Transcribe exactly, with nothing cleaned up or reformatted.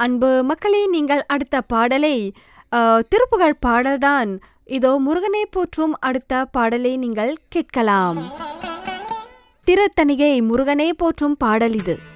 அன்பு மக்களே, நீங்கள் அடுத்த பாடலை அ, திருப்புகழ் பாடல்தான். இதோ முருகனை போற்றும் அடுத்த பாடலை நீங்கள் கேட்கலாம். திருத்தணிகை முருகனை போற்றும் பாடல் இது.